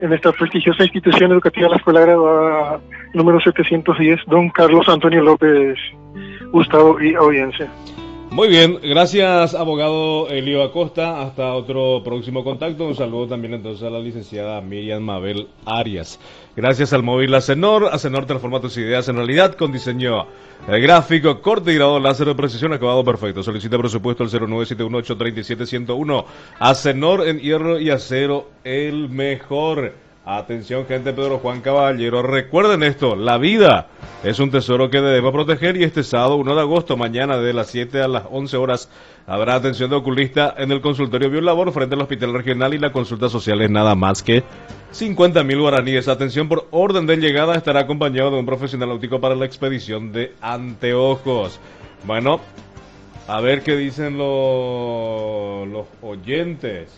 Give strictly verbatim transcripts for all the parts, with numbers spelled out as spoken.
en esta prestigiosa institución educativa, la Escuela Graduada número setecientos diez, don Carlos Antonio López Gustavo y audiencia. Muy bien, gracias abogado Elio Acosta, hasta otro próximo contacto. Un saludo también entonces a la licenciada Miriam Mabel Arias. Gracias al móvil Acenor. Acenor transforma tus ideas en realidad con diseño eh, gráfico, corte y grado láser de precisión, acabado perfecto. Solicita presupuesto al cero nueve siete uno ocho tres siete uno cero uno. Acenor, en hierro y acero, el mejor. Atención gente, Pedro Juan Caballero, recuerden esto, la vida es un tesoro que debemos proteger y este sábado uno de agosto, mañana de las siete a las once horas, habrá atención de oculista en el consultorio Biolabor frente al Hospital Regional y la consulta social es nada más que cincuenta mil guaraníes. Atención, por orden de llegada estará acompañado de un profesional óptico para la expedición de anteojos. Bueno, a ver qué dicen los, los oyentes,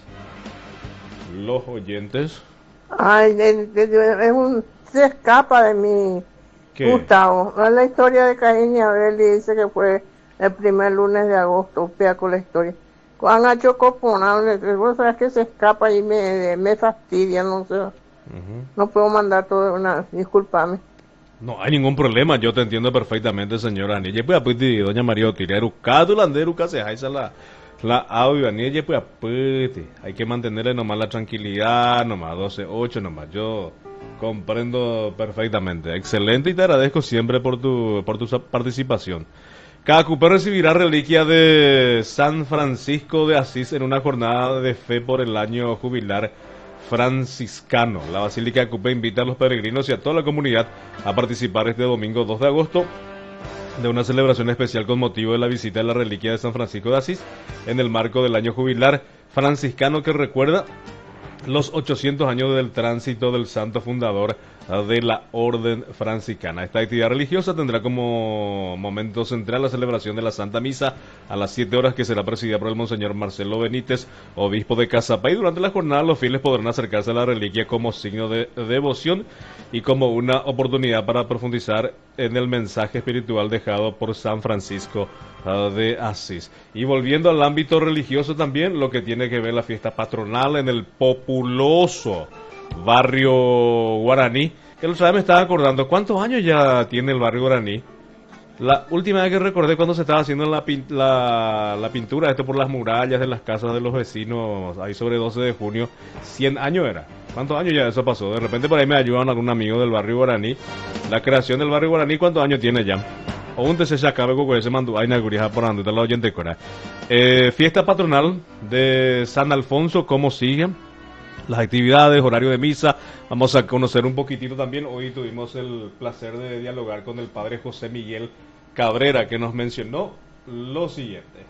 los oyentes. Ay, de, de, de, es un, se escapa de mí, ¿qué? Gustavo. No es la historia de Caín y Abel y dice que fue el primer lunes de agosto, pea con la historia. Han hecho coponable, vos sabés que se escapa y me, me fastidia, no sé. Uh-huh. No puedo mandar todo una, discúlpame. No hay ningún problema, yo te entiendo perfectamente, señora Anilla. Pues aparte, doña María Otilia, Erucado, Landeru, Casejaisa, la... La audio, Anilla, pues apete. Hay que mantenerle nomás la tranquilidad, nomás doce ocho, nomás. Yo comprendo perfectamente. Excelente y te agradezco siempre por tu por tu participación. Cada cupé recibirá reliquia de San Francisco de Asís en una jornada de fe por el año jubilar franciscano. La Basílica de Cupé invita a los peregrinos y a toda la comunidad a participar este domingo dos de agosto de una celebración especial con motivo de la visita de la reliquia de San Francisco de Asís en el marco del año jubilar franciscano que recuerda los ochocientos años del tránsito del santo fundador de la orden franciscana. Esta actividad religiosa tendrá como momento central la celebración de la Santa Misa a las siete horas, que será presidida por el Monseñor Marcelo Benítez, obispo de Cazapá, y durante la jornada los fieles podrán acercarse a la reliquia como signo de devoción y como una oportunidad para profundizar en el mensaje espiritual dejado por San Francisco de Asís. Y volviendo al ámbito religioso también, lo que tiene que ver la fiesta patronal en el populoso barrio Guaraní, que el otro día me estaba acordando, ¿cuántos años ya tiene el barrio Guaraní? La última vez que recordé cuando se estaba haciendo la, pin la, la pintura, esto por las murallas de las casas de los vecinos, ahí sobre doce de junio, cien años era. ¿Cuántos años ya eso pasó? De repente por ahí me ayudan algún amigo del barrio Guaraní. La creación del barrio Guaraní, ¿cuántos años tiene ya? O un T C se acabe con ese mando, hay inaugurada por andar la oyente cora. Eh, fiesta patronal de San Alfonso, ¿cómo siguen las actividades, horario de misa? Vamos a conocer un poquitito también. Hoy tuvimos el placer de dialogar con el padre José Miguel Cabrera, que nos mencionó lo siguiente.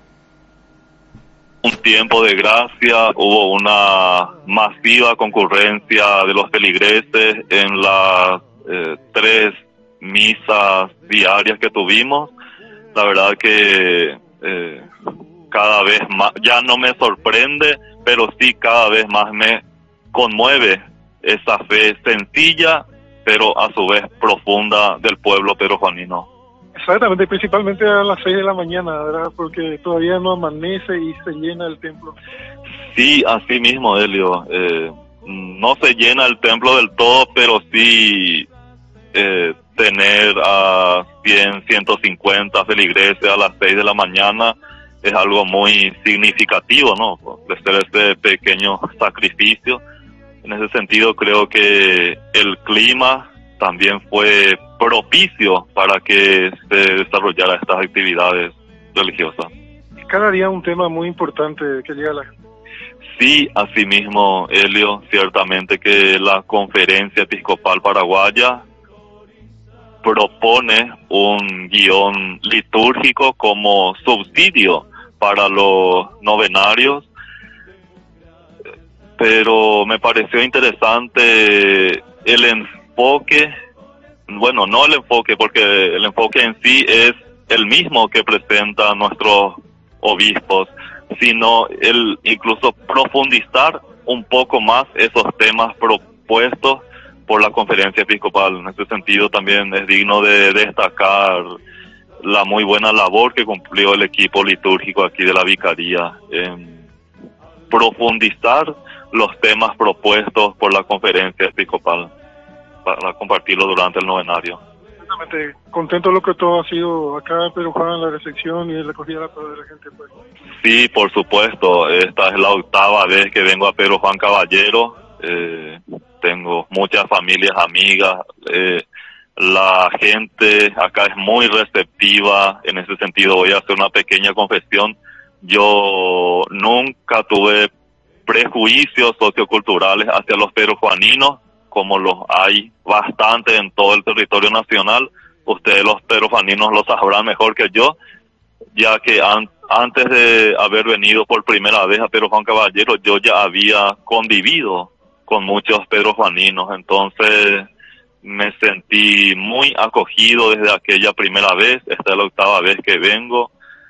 Un tiempo de gracia, hubo una masiva concurrencia de los feligreses en las eh, tres misas diarias que tuvimos. La verdad que eh, cada vez más, ya no me sorprende, pero sí cada vez más me conmueve esa fe sencilla, pero a su vez profunda del pueblo perujuanino. Exactamente, principalmente a las seis de la mañana, ¿verdad? Porque todavía no amanece y se llena el templo. Sí, así mismo, Elio. Eh, no se llena el templo del todo, pero sí eh, tener a cien, ciento cincuenta feligreses a las seis de la mañana es algo muy significativo, ¿no? De ser este pequeño sacrificio. En ese sentido, creo que el clima también fue propicio para que se desarrollaran estas actividades religiosas. Cada día un tema muy importante que llega a la gente. Sí, asimismo, Elio, ciertamente que la Conferencia Episcopal Paraguaya propone un guión litúrgico como subsidio para los novenarios, pero me pareció interesante el enfoque, bueno, no el enfoque, porque el enfoque en sí es el mismo que presentan nuestros obispos, sino el incluso profundizar un poco más esos temas propuestos por la Conferencia Episcopal. En ese sentido también es digno de destacar la muy buena labor que cumplió el equipo litúrgico aquí de la Vicaría en profundizar los temas propuestos por la conferencia episcopal para compartirlo durante el novenario. Exactamente, contento de lo que todo ha sido acá en Pedro Juan, la recepción y la acogida de la gente. Pues. Sí, por supuesto, esta es la octava vez que vengo a Pedro Juan Caballero, eh, tengo muchas familias, amigas, eh, la gente acá es muy receptiva. En ese sentido voy a hacer una pequeña confesión. Yo nunca tuve prejuicios socioculturales hacia los pedrojuaninos, como los hay bastante en todo el territorio nacional. Ustedes los pedrojuaninos lo sabrán mejor que yo, ya que an- antes de haber venido por primera vez a Pedro Juan Caballero, yo ya había convivido con muchos pedrojuaninos, entonces me sentí muy acogido desde aquella primera vez. Esta es la octava vez que vengo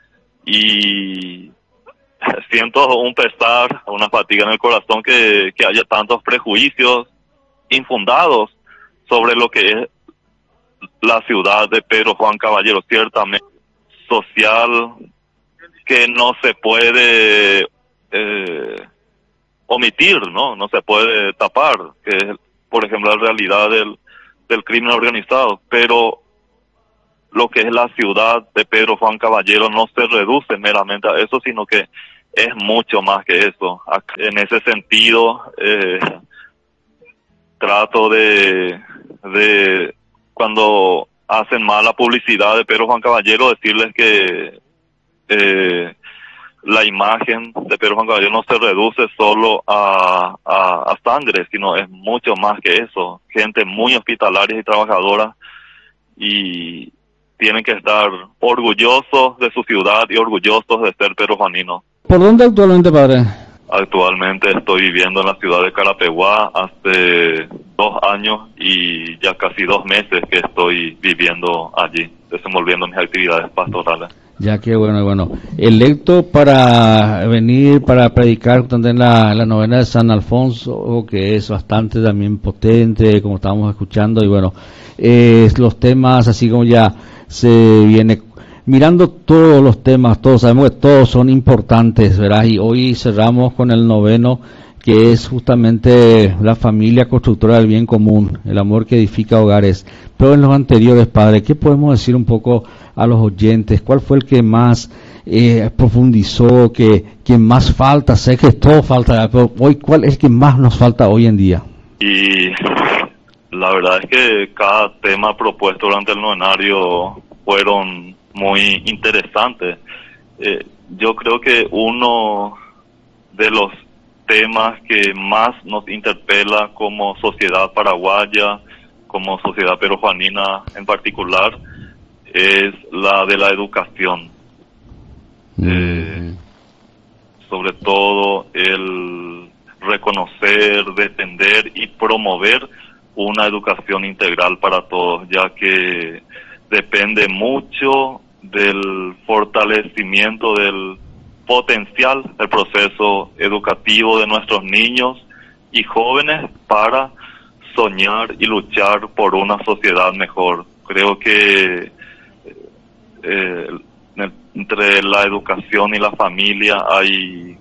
y siento un pesar, una fatiga en el corazón que, que haya tantos prejuicios infundados sobre lo que es la ciudad de Pedro Juan Caballero, ciertamente social, que no se puede eh, omitir, ¿no? No se puede tapar, que es, por ejemplo, la realidad del, del crimen organizado, pero lo que es la ciudad de Pedro Juan Caballero no se reduce meramente a eso, sino que es mucho más que eso. En ese sentido, eh, trato de, de, cuando hacen mala publicidad de Pedro Juan Caballero, decirles que eh, la imagen de Pedro Juan Caballero no se reduce solo a, a, a sangre, sino es mucho más que eso. Gente muy hospitalaria y trabajadora, y tienen que estar orgullosos de su ciudad y orgullosos de ser pedrojuaninos. ¿Por dónde actualmente, padre? Actualmente estoy viviendo en la ciudad de Carapeguá hace dos años y ya casi dos meses que estoy viviendo allí, desenvolviendo mis actividades pastorales. Ya que bueno, bueno, electo para venir para predicar también la, la novena de San Alfonso, que es bastante también potente, como estábamos escuchando, y bueno, eh, los temas así como ya se viene mirando todos los temas, todos sabemos que todos son importantes, ¿verdad? Y hoy cerramos con el noveno, que es justamente la familia constructora del bien común, el amor que edifica hogares. Pero en los anteriores, padre, ¿qué podemos decir un poco a los oyentes? ¿Cuál fue el que más eh, profundizó, que, que más falta? Sé que todo falta, pero hoy, ¿cuál es el que más nos falta hoy en día? Y la verdad es que cada tema propuesto durante el novenario fueron muy interesantes. Eh, yo creo que uno de los temas que más nos interpela como sociedad paraguaya, como sociedad pedrojuanina en particular, es la de la educación. Mm. Eh, sobre todo el reconocer, defender y promover una educación integral para todos, ya que depende mucho del fortalecimiento del potencial del proceso educativo de nuestros niños y jóvenes para soñar y luchar por una sociedad mejor. Creo que eh, entre la educación y la familia hay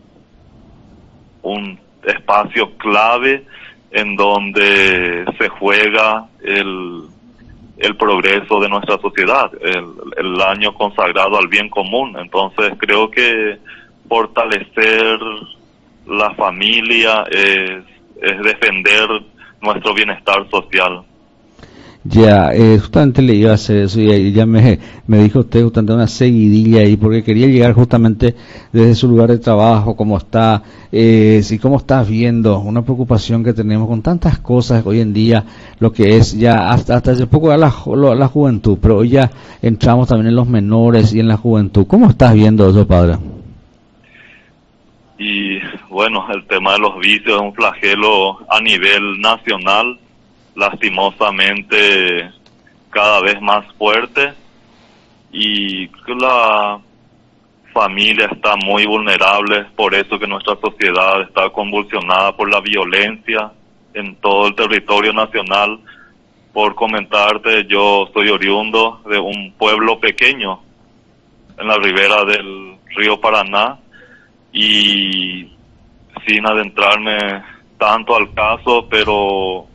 un espacio clave en donde se juega el el progreso de nuestra sociedad, el, el año consagrado al bien común. Entonces creo que fortalecer la familia es, es defender nuestro bienestar social. Ya, eh, justamente le iba a hacer eso y ya me, me dijo usted justamente una seguidilla ahí, porque quería llegar justamente desde su lugar de trabajo, cómo está, eh, si cómo estás viendo una preocupación que tenemos con tantas cosas hoy en día, lo que es ya hasta, hasta hace poco a la, la juventud, pero hoy ya entramos también en los menores y en la juventud. ¿Cómo estás viendo eso, padre? Y bueno, el tema de los vicios es un flagelo a nivel nacional, lastimosamente cada vez más fuerte, y la familia está muy vulnerable, por eso que nuestra sociedad está convulsionada por la violencia en todo el territorio nacional. Por comentarte, yo soy oriundo de un pueblo pequeño en la ribera del río Paraná, y sin adentrarme tanto al caso, pero